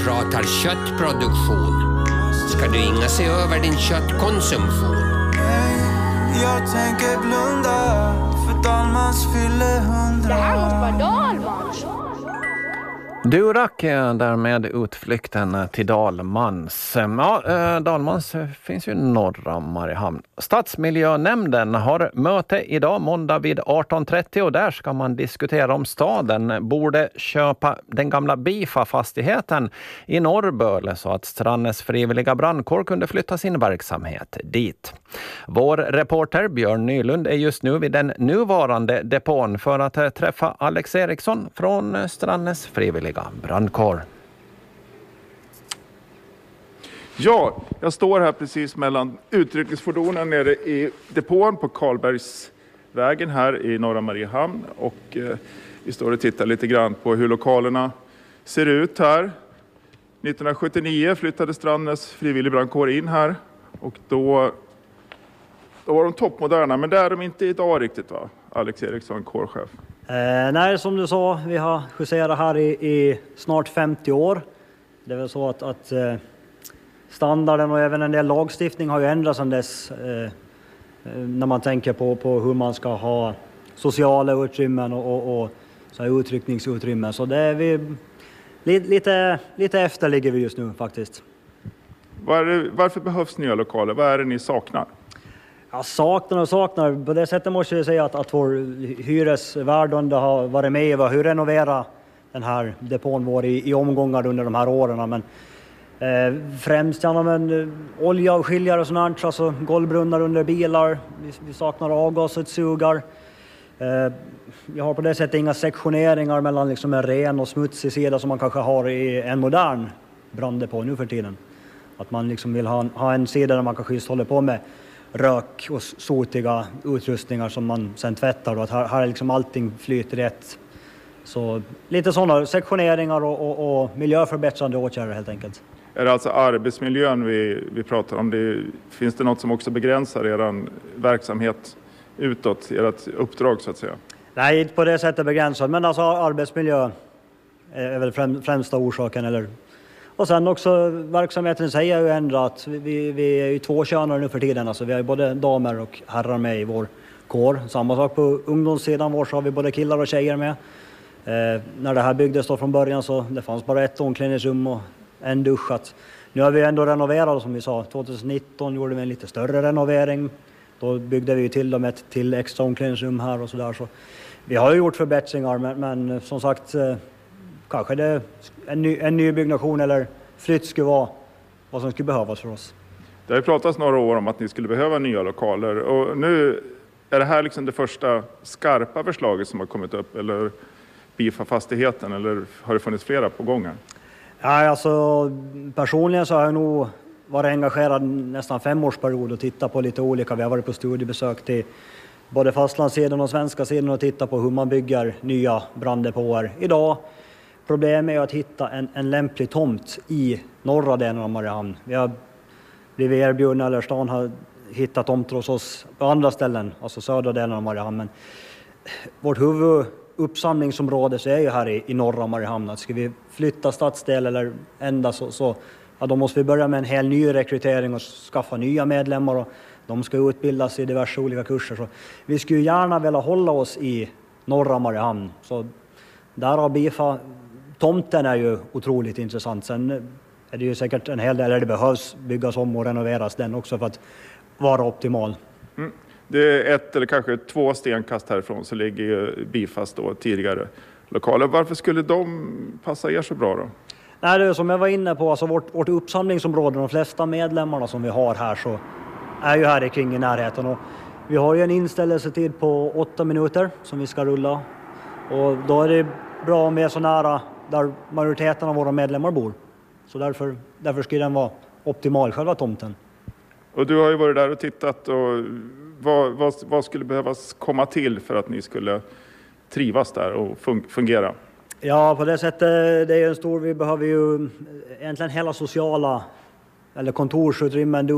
pratar köttproduktion ska du inga se över din köttkonsumtion. Jag tänker blunda för Dalmans fyller 100. Det här måste vara Dalmans. Du rack därmed utflykten till Dalmans. Ja, Dalmans finns ju norra Mariehamn. Stadsmiljönämnden har möte idag måndag vid 18.30 och där ska man diskutera om staden borde köpa den gamla Bifa-fastigheten i Norrböle så att Strandnäs frivilliga brandkår kunde flytta sin verksamhet dit. Vår reporter Björn Nylund är just nu vid den nuvarande depån för att träffa Alex Eriksson från Strandnäs frivilliga brandkår. Ja, jag står här precis mellan utryckningsfordonen nere i depån på Karlbergsvägen här i norra Mariehamn. Och vi står och tittar lite grann på hur lokalerna ser ut här. 1979 flyttade Strandnäs frivillig brandkår in här och då var de toppmoderna, men det är de inte idag riktigt, va? Alex Eriksson, kårchef. Nej, som du sa, vi har justerat här i snart 50 år. Det är väl så att standarden och även en del lagstiftning har ju ändrats sedan dess. När man tänker på hur man ska ha sociala utrymmen och så här utryckningsutrymmen. Så det är vi lite efter ligger vi just nu faktiskt. Varför behövs nya lokaler? Vad är det ni saknar? Jag saknar. På det sättet måste jag säga att vår hyresvärd har varit med och hur renovera den här depån vår i omgångar under de här åren. Men främst olja och skiljare och sånt, alltså golvbrunnar under bilar. Vi saknar avgasutsugar. Vi har på det sättet inga sektioneringar mellan liksom en ren och smutsig sida som man kanske har i en modern branddepå nu för tiden. Att man liksom vill ha en sida där man kanske just håller på med rök och sotiga utrustningar som man sen tvättar och att här är liksom allting flyter rätt. Så lite sådana sektioneringar och miljöförbättrande åtgärder helt enkelt. Är det alltså arbetsmiljön vi pratar om? Finns det något som också begränsar er verksamhet utåt, ert uppdrag så att säga? Nej, inte på det sättet begränsat, men alltså arbetsmiljö är väl främsta orsaken. Och sen också verksamheten säger ju ändrat. Vi är ju tvåkönare nu för tiden. Alltså vi har ju både damer och herrar med i vår kår. Samma sak på ungdomssidan, så har vi både killar och tjejer med. När det här byggdes då från början så det fanns bara ett omklädningsrum och en duschat. Nu har vi ändå renoverat som vi sa. 2019 gjorde vi en lite större renovering. Då byggde vi till dem ett till extra omklädningsrum här och sådär. Så vi har ju gjort förbättringar men som sagt kanske det en ny byggnation eller flytt skulle vara vad som skulle behövas för oss. Det har ju pratats några år om att ni skulle behöva nya lokaler och nu är det här liksom det första skarpa förslaget som har kommit upp eller Bifa-fastigheten eller har det funnits flera på gången? Ja, alltså personligen så har jag nog varit engagerad nästan 5-årsperiod och tittat på lite olika. Vi har varit på studiebesök till både fastlandssidan och svenska sidan och tittat på hur man bygger nya branddepåer idag. Problemet är att hitta en lämplig tomt i norra delen av Mariehamn. Vi har blivit erbjudna, eller stan har hittat tomter hos oss på andra ställen, alltså södra delen av Mariehamn. Men vårt huvuduppsamlingsområde så är ju här i norra Mariehamn. Ska vi flytta stadsdel eller ända så då måste vi börja med en hel ny rekrytering och skaffa nya medlemmar och de ska utbildas i diverse olika kurser. Så vi skulle gärna vilja hålla oss i norra Mariehamn. Så där har Bifa. Tomten är ju otroligt intressant. Sen är det ju säkert en hel del där det behövs byggas om och renoveras den också för att vara optimal. Mm. Det är 1 eller kanske 2 stenkast härifrån så ligger ju Bifas då tidigare lokaler. Varför skulle de passa er så bra då? Nej, det är som jag var inne på, alltså vårt uppsamlingsområde, de flesta medlemmarna som vi har här så är ju här kring i närheten. Och vi har ju en inställelsetid på 8 minuter som vi ska rulla. Och då är det bra om vi är så nära där majoriteten av våra medlemmar bor. Så därför skulle den vara optimal, själva tomten. Och du har ju varit där och tittat och vad skulle behövas komma till för att ni skulle trivas där och fungera? Ja, på det sättet, det är en stor, vi behöver ju egentligen hela sociala eller kontorsutrymmen,